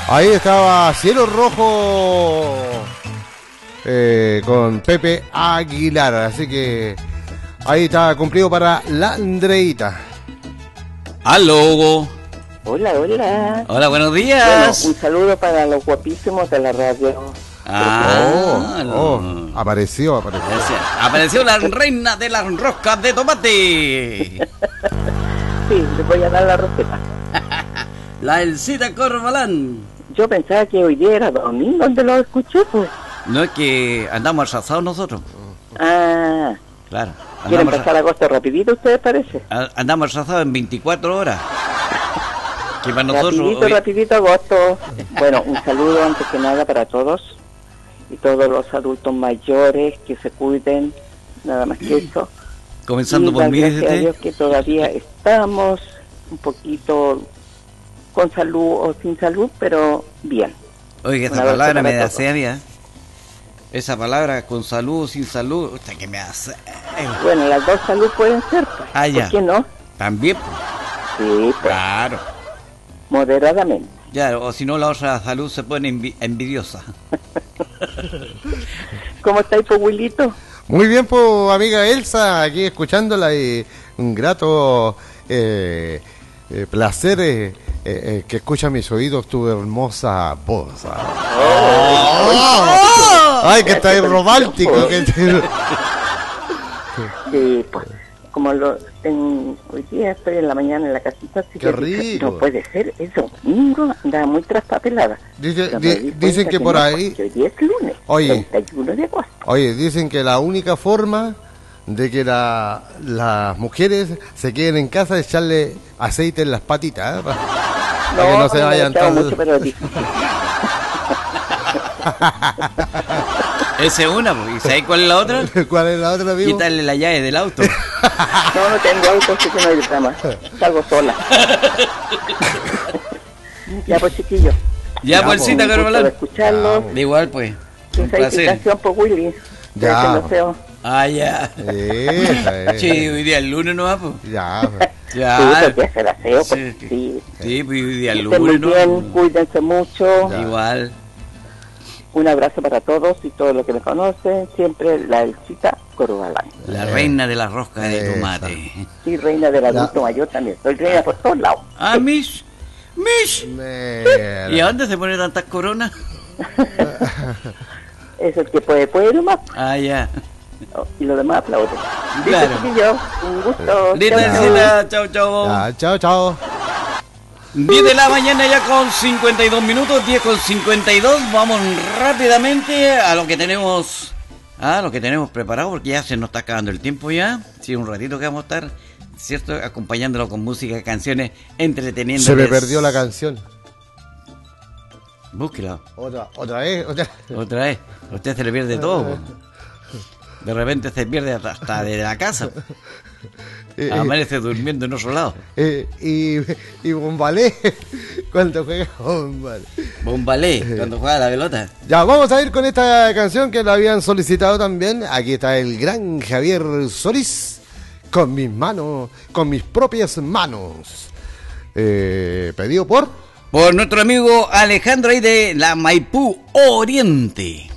Ahí estaba Cielo Rojo con Pepe Aguilar. Así que ahí está cumplido para la Andreita. ¡Aló! Hola, hola. Hola, buenos días. Bueno, un saludo para los guapísimos de la radio. Apareció. Apareció la reina de las roscas de tomate. Sí, les voy a dar la receta. La Elcita Corbalán. Yo pensaba que hoy día era domingo donde lo escuché, pues. No es que andamos atrasados nosotros. Ah. Claro. ¿Quieren pasar agosto rapidito, ustedes parece? Andamos atrasados en 24 horas. Que para nosotros, rapidito agosto. Bueno, un saludo antes que nada para todos. Y todos los adultos mayores que se cuiden. Nada más que eso. Comenzando por mí, gracias a Dios que todavía estamos un poquito con salud o sin salud, pero bien. Oiga, esa palabra me da seria. Esa palabra, con salud o sin salud, usted que me hace. Bueno, las dos salud pueden ser, pues. Ah, ya. ¿Por qué no? También. Sí, pues. Claro. Moderadamente. Ya, o si no, la otra salud se pone envidiosa. ¿Cómo estáis, pues, Wilito? Muy bien, pues, amiga Elsa, aquí escuchándola y un grato placer que escucha mis oídos tu hermosa voz. ¡Ay, que está ahí romántico! Sí, pues, como hoy día estoy en la mañana en la casita, así ¡Qué rico! No puede ser, es domingo, andaba muy traspapelada. Dicen que por ahí... Hoy día es lunes, 31 de agosto. Oye, dicen que la única forma de que las mujeres se queden en casa es echarle aceite en las patitas, para que no se vayan tan... mucho, pero Esa es una, ¿y sabes cuál es la otra? ¿Cuál es la otra, amigo? Quítale la llave del auto. No tengo auto, así que no hay drama. Salgo sola. Ya, pues, chiquillo. Ya, bolsita, Carolán. Escucharlos. Igual, pues. Un placer. Por Willy. Ya. Ya. Sí, hoy día el lunes no va, pues. Ya. Ya. Sí, hacer aseo, pues. Sí, pues hoy día el lunes, muy bien, ¿no? Cuídense mucho. Ya. Igual. Un abrazo para todos y todos los que me conocen. Siempre la Elcita Corbalán. La reina de la rosca de tomate. Y reina del adulto mayor también. Soy reina por todos lados. Ah, Mish. ¿Y a dónde se pone tantas coronas? Es el que puede nomás. Ah, ya. Y lo demás aplaude. Claro. Un gusto. Chao. 10 de la mañana ya con 52 minutos, 10 con 52. Vamos rápidamente a lo que tenemos preparado, porque ya se nos está acabando el tiempo ya. Sí, un ratito que vamos a estar, ¿cierto? Acompañándolo con música, canciones, entreteniendo. Se me perdió la canción. Búsquela. Otra vez. Usted se le pierde todo. De repente se pierde hasta de la casa. Amanece durmiendo en otro lado. Y Bombalé, cuando juega Bombalé. Cuando juega la pelota. Ya, vamos a ir con esta canción que la habían solicitado también. Aquí está el gran Javier Solís, con mis manos, con mis propias manos. Pedido por nuestro amigo Alejandro ahí de la Maipú Oriente.